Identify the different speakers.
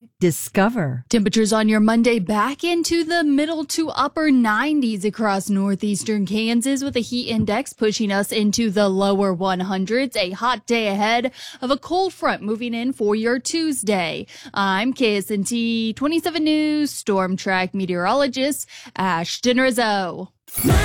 Speaker 1: Discover.
Speaker 2: Temperatures on your Monday back into the middle to upper 90s across northeastern Kansas, with a heat index pushing us into the lower 100s. A hot day ahead of a cold front moving in for your Tuesday. I'm KSNT 27 News Storm Track meteorologist Ashton Rizzo.